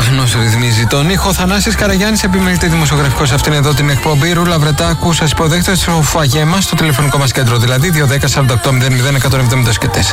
Πάνος ρυθμίζει τον ήχο. Θανάσης Καραγιάννης, επιμελητή δημοσιογραφικός σε αυτήν εδώ την εκπομπή. Ρούλα Βρετάκου, σας υποδέχεται στο φαγέμα στο τηλεφωνικό μας κέντρο, δηλαδή 210 48 00 170 και 4.